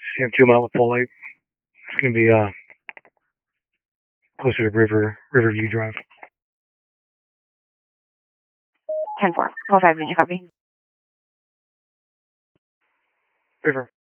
Sam 2 mile with full light. It's gonna be closer to Riverview Drive. 10-4. 45 minute copy. River.